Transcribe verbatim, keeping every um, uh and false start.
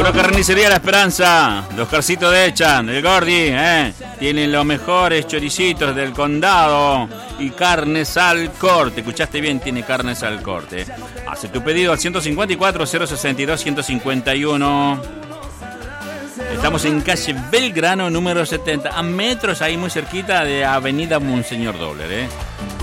Agrocarnicería La Esperanza, los Carcitos de Echan, el Gordi, eh, tienen los mejores choricitos del condado y carnes al corte. Escuchaste bien, tiene carnes al corte. Hace tu pedido al ciento cincuenta y cuatro, cero sesenta y dos, ciento cincuenta y uno. Estamos en calle Belgrano número setenta, a metros ahí muy cerquita de Avenida Monseñor Dobler, eh.